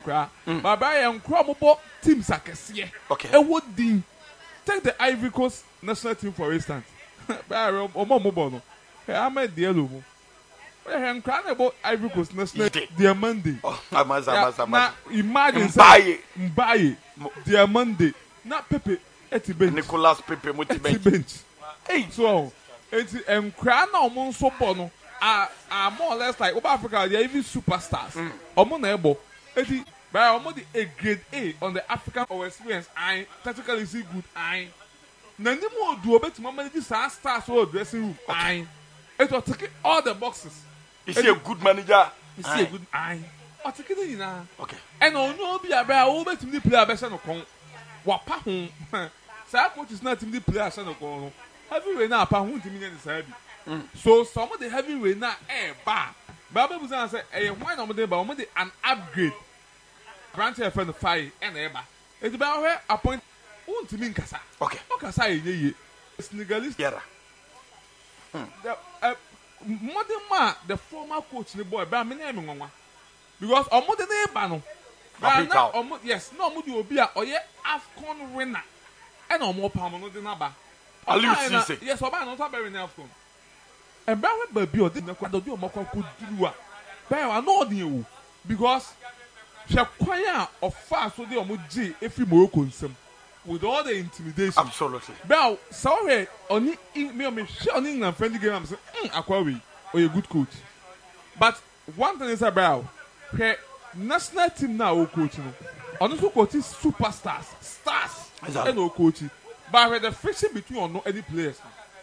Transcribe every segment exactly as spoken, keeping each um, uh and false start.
Kra. Baba and Cromobo team Sakesiye. Okay. A wood dean. Take the Ivory Coast national team for instance. Barry Omo Mobono. I made the yellow. I'm crying about Ivory Coast national dear Monday. Oh, now imagine Mbaye. Mbaye. Dear Monday. Not Pepe. Eti bench. Nicolas Pepe Muti bench. bench. Hey, so eti and crying now Monso Bono are are more or less like South Africa. They are even superstars. Omo Nebo. Eti by almost a grade A on the African or experience. I technically see good. I. Nani mo do obet mama di sa stars or dressing room. I. It was taking all the boxes. Is he a good manager? Is he a good I? O taking it na. Okay. And on no be aba o bet me play aba no kon. Wa pa ho. Sa coach is not me play asa no kon. Heavyweight na pa ho ntimi ne sa bi. So some of the heavyweight na eh ba. Baba bu say eh why no mo dey ba o mo dey an upgrade. Branch F N five and eba. It ba where appoint ntimi nkasa. Okay. O kasa ye ye. Senegalese. Yara. The uh, modern man, the former coach, the boy, but I'm name nwa because omo de na eba no. But omo yes, no omo de obi a oye AFCON winner. And omo pam no de na ba. Aliu Cisse. Yes, oba no ta be win AFCON. And ba we ba bi o de na kwa do omo kwa ko duru a. Ba wa no de o because she kwan a ofa so de omo G efi Morocco nsem. With all the intimidation. Absolutely. Well, sorry, only me me share on England friendly game. I'm saying, hmm, Akwawi, or a good coach. But one thing is about her national team now, oh coaching. Also coaching superstars, stars, exactly. And no coaching. But the friction between or no any players.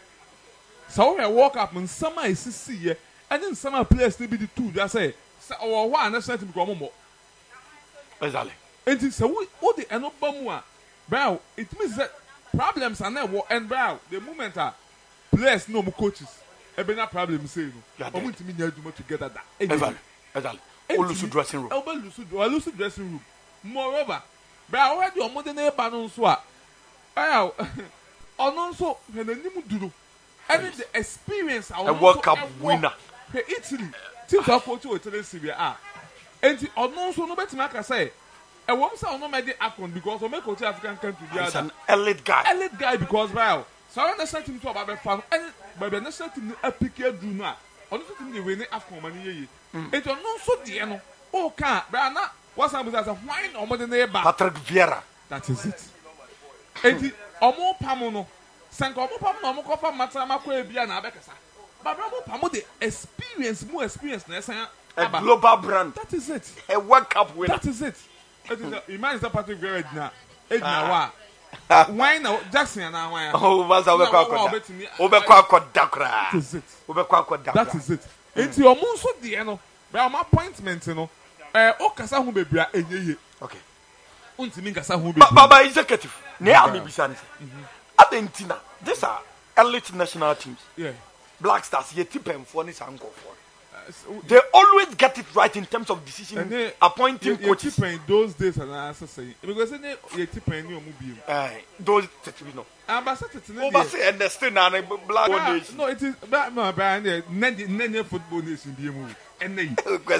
So I walk up and summer is see here, and then summer players will be the two. Just say, or one national team become more. Exactly. And it's so what the end of Bamua. Bro, it means that problems are never and bro, the moment are players no more coaches. Ebe na problem say no. I want to mean you together that. Exactly. Exactly. Olusu dressing room. Olusu Olusu dressing room. Moreover, bro, already on modern eba no so a. Bro, ono so when the nimu duro. And the experience a World Cup winner. Italy. Teams are coaching with Italy Serie A. And ono so no better make say. And one say no make happen because we make coach African country. He's an elite guy. Elite guy because well, so when the national team to about fan, and by the national team epic do na. On the team they win African money ye. It on no so the no. Oh can, but na what's up as a wine or more than neighbor. Patrick Vieira. That is it. Eti omo pamo no. Sanka omo pamo no omo kofa matama ko ebia na abekasa. But omo pamo the experience, more experience na san. A global brand. That is it. A World Cup winner. That is it. Imagine that Patrick Vieira Edna. Edna wa. Why now Jackson and I. Oh, was over Quacoda. Over Quacoda. That is it. Over Quacoda. That is it. It's your moon so dear no. But my appointment, you know. Eh, o kasa hu bebia enye. Okay. Untimi kasa hu bebia. Baba executive. Ne am bisane. Argentina. These are elite national teams. Yeah. Black Stars ye tipem for ni sanko for. They always get it right in terms of decision they, appointing you, coaches. You those days and I say because they you tipen you move. Eh, those you know. Ambassador to Over say understand na black nation. No, it is but no, but nene football nation be move. And they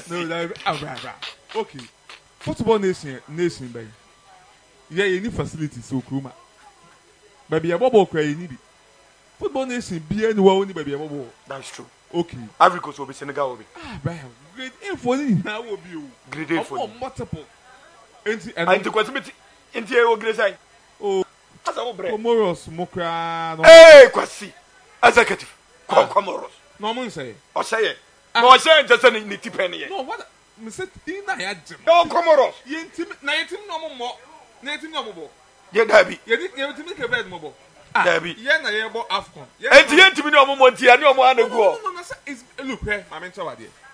no, okay. Football nation nation by. Yeah, you need facilities so kuma. Baby, a bubble cry you need. Football nation be anywhere only baby a bubble. That's true. Okay. Ivory Coast will be Senegal will be. Ah, bam. Grade A for you now will be. Grade A for multiple. And the quantity in the organization. Oh, as a break. Comoros, Mokra. Hey, Kwasi. Executive. Comoros. No one say. Or say it. No, say just an nitty penny. No, what? Mister Tina had. No, Comoros. You intimate nineteen no more. Nineteen no more. Yeah, Debbie. You didn't make a bed mobile. Debbie. Yeah, na yebo AFCON. And the end to me no more, no more, no go. No, no, no, no. Look, I'm in trouble.